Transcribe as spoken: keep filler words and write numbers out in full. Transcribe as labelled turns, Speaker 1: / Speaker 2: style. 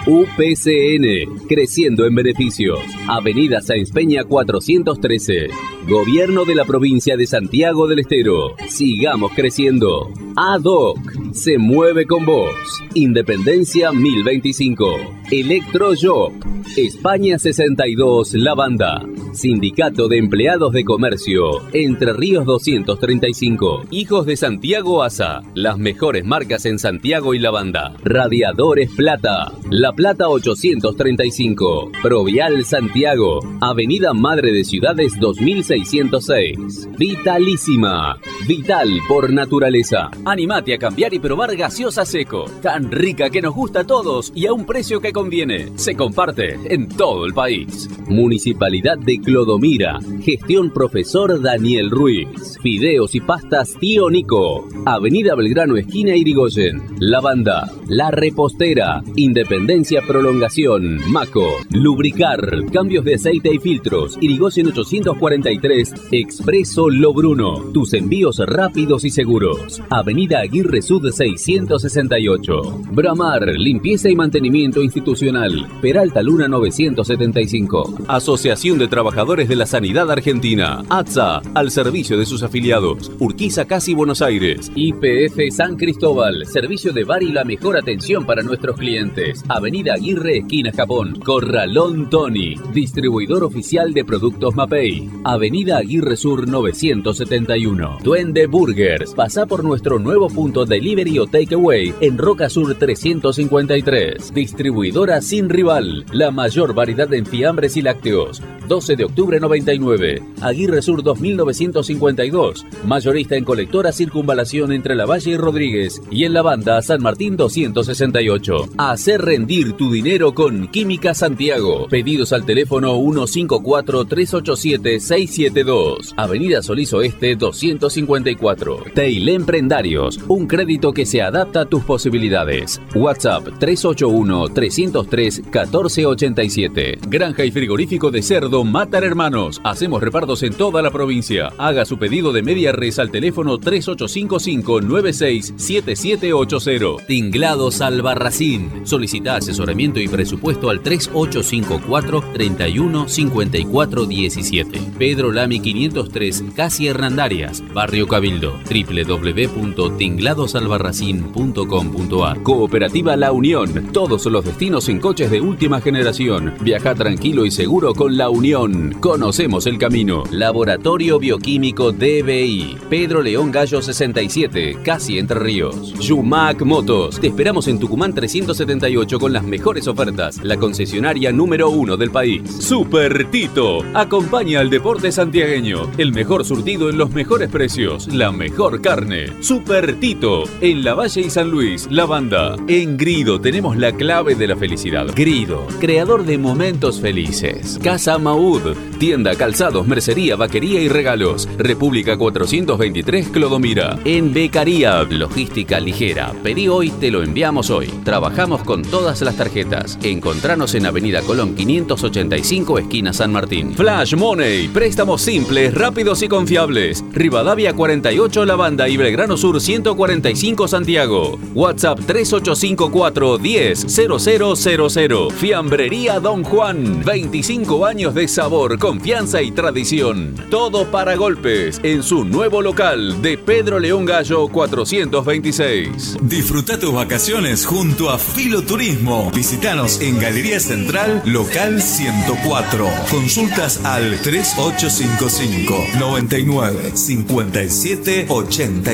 Speaker 1: U P C N, creciendo en beneficios. Avenida Sáenz Peña cuatrocientos trece. Gobierno de la provincia de Santiago del Estero. Sigamos creciendo. A D O C, se mueve con vos. Independencia mil veinticinco. Electrojob. España sesenta y dos, La Banda. Sindicato de Empleados de Comercio, Entre Ríos doscientos treinta y cinco. Hijos de Santiago ASA, las mejores marcas en Santiago y La Banda. Radiadores Plata, La Plata ochocientos treinta y cinco. Provial Santiago, Avenida Madre de Ciudades dos mil seiscientos seis. Vitalísima, vital por naturaleza. Animate a cambiar y probar gaseosa Seco, tan rica que nos gusta a todos y a un precio que conviene. Se comparte en todo el país. Municipalidad de Clodomira, gestión profesor Daniel Ruiz. Fideos y pastas Tío Nico, Avenida Belgrano esquina Irigoyen. La Banda, La Repostera, Independencia Prolongación, Maco. Lubricar, cambios de aceite y filtros, Irigoyen ochocientos cuarenta y tres, Expreso Lobruno. Tus envíos rápidos y seguros. Avenida Aguirre Sud seiscientos sesenta y ocho. Bramar, limpieza y mantenimiento institucional, Peralta Luna novecientos setenta y cinco. Asociación de Trabajadores de la Sanidad Argentina, A T S A, al servicio de sus afiliados. Urquiza Casi Buenos Aires. Y P F San Cristóbal, servicio de bar y la mejor atención para nuestros clientes. Avenida Aguirre esquina Japón. Corralón Tony, distribuidor oficial de productos Mapei. Avenida Aguirre Sur novecientos setenta y uno. Duende Burgers, pasa por nuestro nuevo punto delivery o takeaway en Roca Sur trescientos cincuenta y tres. Distribuidora Sin Rival, la mayor variedad en fiambres y lácteos. doce de octubre noventa y nueve. Aguirre Sur dos mil novecientos cincuenta y dos. Mayorista en colectora Circunvalación entre La Valle y Rodríguez. Y en La Banda San Martín doscientos sesenta y ocho. Hacer rendir tu dinero con Química Santiago. Pedidos al teléfono uno cinco cuatro, tres ocho siete, seis siete dos. Avenida Solís Oeste doscientos cincuenta y cuatro. Teilén Prendarios, un crédito que se adapta a tus posibilidades. WhatsApp tres ocho uno, tres cero tres, uno cuatro ocho siete. Granja y frigorífico de cerdo Matar Hermanos. Hacemos repartos en toda la provincia. Haga su pedido de media res al teléfono tres ocho cinco cinco, nueve seis siete siete ocho cero. Tinglados Albarracín. Solicita asesoramiento y presupuesto al tres ocho cinco cuatro, treinta y uno, cincuenta y cuatro diecisiete. Pedro Lamy quinientos tres, Casi Hernandarias, Barrio Cabildo. doble u doble u doble u punto tinglados albarracín punto com punto a r. Cooperativa La Unión. Todos los destinos en coches de última generación. Viaja tranquilo y seguro con La Unión. Conocemos el camino. Laboratorio Bioquímico D B I. Pedro León Gallo sesenta y siete, Casi Entre Ríos. Yumac Motos. Te esperamos en Tucumán trescientos setenta y ocho con las mejores ofertas. La concesionaria número uno del país. Super Tito. Acompaña al deporte santiagueño. El mejor surtido en los mejores precios. La mejor carne. Super Tito. En La Valle y San Luis, La Banda. En Grido tenemos la clave de la felicidad. Grido, creador de momentos felices. Casa Maud. Tienda, calzados, mercería, vaquería y regalos. República cuatrocientos veintitrés, Clodomira. En Becaría, logística ligera. Pedí hoy, te lo enviamos hoy. Trabajamos con todas las tarjetas. Encontranos en Avenida Colón quinientos ochenta y cinco, esquina San Martín. Flash Money. Préstamos simples, rápidos y confiables. Rivadavia cuarenta y ocho, La Banda y Belgrano Sur ciento cuarenta y cinco, Santiago. WhatsApp tres ocho cinco cuatro, diez, cero cero cero cero. Fiambrería Don Juan. veinticinco años de sabor, confianza y tradición. Todo para golpes en su nuevo local de Pedro León Gallo cuatrocientos veintiséis.
Speaker 2: Disfruta tus vacaciones junto a Filoturismo. Visítanos en Galería Central, local ciento cuatro. Consultas al tres ocho cinco cinco, noventa y nueve, cincuenta y siete ochenta.